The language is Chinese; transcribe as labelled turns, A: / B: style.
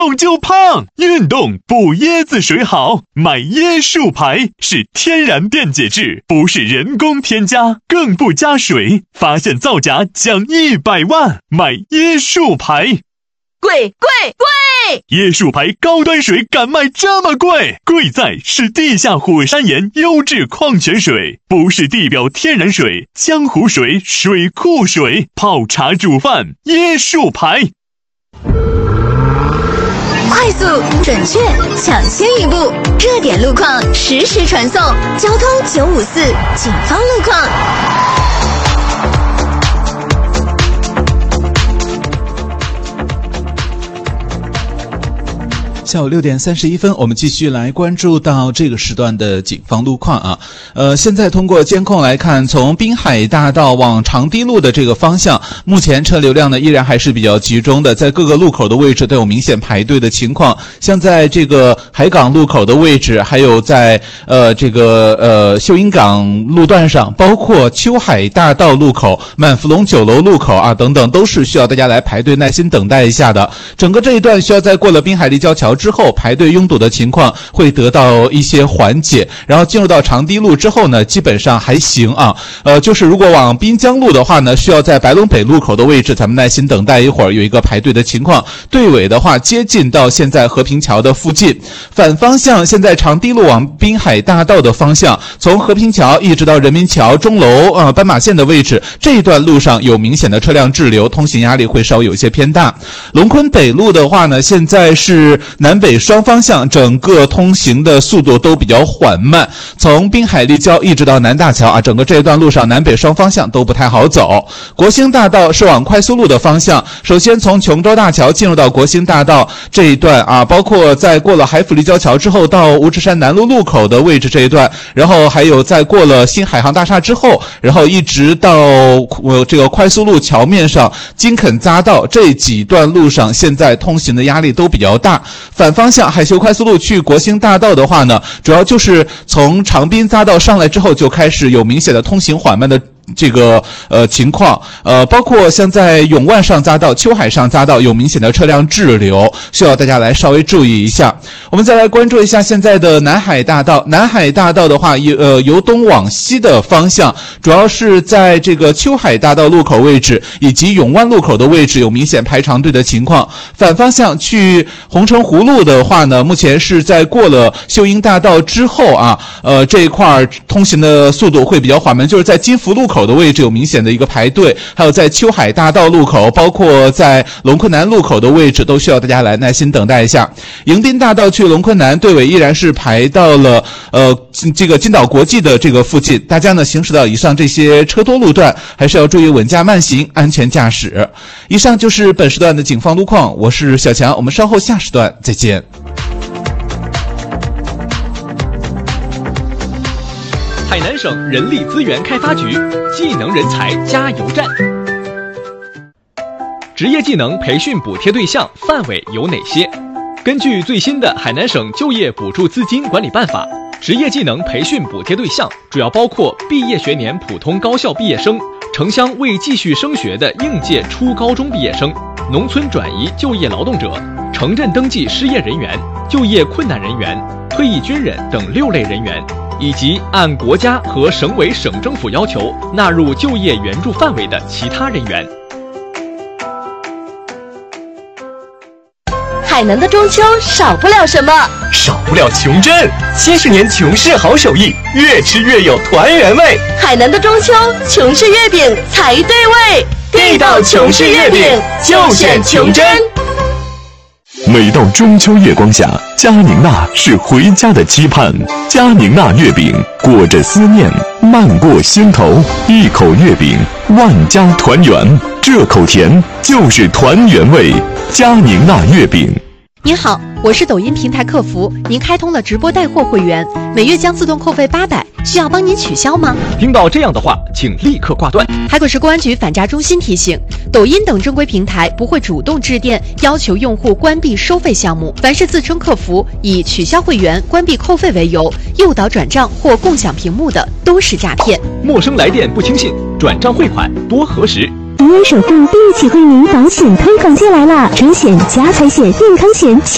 A: 就胖，运动补椰子水好，买椰树牌是天然电解质，不是人工添加，更不加水，发现造假奖100万，买椰树牌。
B: 贵！
A: 椰树牌高端水敢卖这么贵？贵在是地下火山岩优质矿泉水，不是地表天然水、江湖水、水库水，泡茶煮饭椰树牌。
B: 快速、准确、抢先一步，热点路况实时传送，交通954警方路况。
C: 下午6点31分，我们继续来关注到这个时段的警方路况啊。现在通过监控来看，从滨海大道往长堤路的这个方向，目前车流量呢依然还是比较集中的，在各个路口的位置都有明显排队的情况。像在这个海港路口的位置，还有在秀英港路段上，包括秋海大道路口、满福龙酒楼路口啊等等，都是需要大家来排队耐心等待一下的。整个这一段需要在过了滨海立交桥之后，排队拥堵的情况会得到一些缓解，然后进入到长堤路之后呢，基本上还行啊。就是如果往滨江路的话呢，需要在白龙北路口的位置，咱们耐心等待一会儿，有一个排队的情况。队尾的话，接近到现在和平桥的附近。反方向，现在长堤路往滨海大道的方向，从和平桥一直到人民桥、钟楼、斑马线的位置，这一段路上有明显的车辆滞留，通行压力会稍微有些偏大。龙昆北路的话呢，现在是南北双方向整个通行的速度都比较缓慢，从滨海立交一直到南大桥啊，整个这一段路上南北双方向都不太好走。国兴大道是往快速路的方向，首先从琼州大桥进入到国兴大道这一段啊，包括在过了海府立交桥之后到吴志山南路路口的位置这一段，然后还有在过了新海航大厦之后，然后一直到这个快速路桥面上金肯匝道这几段路上，现在通行的压力都比较大。反方向海修快速路去国兴大道的话呢，主要就是从长滨匝道上来之后就开始有明显的通行缓慢的这个情况，包括像在永万上匝道、秋海上匝道有明显的车辆滞留，需要大家来稍微注意一下。我们再来关注一下现在的南海大道。南海大道的话，由东往西的方向，主要是在这个秋海大道路口位置以及永万路口的位置有明显排长队的情况。反方向去红城湖路的话呢，目前是在过了秀英大道之后啊，这一块通行的速度会比较缓慢，就是在金福路口的位置有明显的一个排队，还有在秋海大道路口，包括在龙昆南路口的位置，都需要大家来耐心等待一下。迎宾大道去龙昆南，队尾依然是排到了这个金岛国际的这个附近，大家呢行驶到以上这些车多路段，还是要注意稳驾慢行，安全驾驶。以上就是本时段的警方路况，我是小强，我们稍后下时段再见。
D: 海南省人力资源开发局技能人才加油站。职业技能培训补贴对象范围有哪些？根据最新的海南省就业补助资金管理办法，职业技能培训补贴对象主要包括毕业学年普通高校毕业生、城乡未继续升学的应届初高中毕业生、农村转移就业劳动者、城镇登记失业人员、就业困难人员、退役军人等6类人员，以及按国家和省委省政府要求纳入就业援助范围的其他人员。
B: 海南的中秋少不了什么？
A: 少不了琼珍，70年琼氏好手艺，越吃越有团圆味。
B: 海南的中秋，琼氏月饼才对味，
A: 地道琼氏月饼就选琼珍。每到中秋月光下，佳宁娜是回家的期盼。佳宁娜月饼裹着思念，漫过心头，一口月饼，万家团圆。这口甜就是团圆味。佳宁娜月饼。
E: 您好，我是抖音平台客服，您开通了直播带货会员，每月将自动扣费800，需要帮您取消吗？
D: 听到这样的话，请立刻挂断。
E: 海口市公安局反诈中心提醒，抖音等正规平台不会主动致电要求用户关闭收费项目，凡是自称客服以取消会员、关闭扣费为由诱导转账或共享屏幕的，都是诈骗。
D: 陌生来电不轻信，转账汇款多核实。
F: 迪安首富第一起惠民保险推广季来了，春险、家财险、健康险。